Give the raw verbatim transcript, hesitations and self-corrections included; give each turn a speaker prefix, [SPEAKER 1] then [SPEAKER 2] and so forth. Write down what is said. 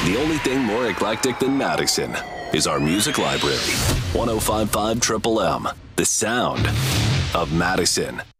[SPEAKER 1] The only thing more eclectic than Madison is our music library. one oh five point five Triple M, the sound of Madison.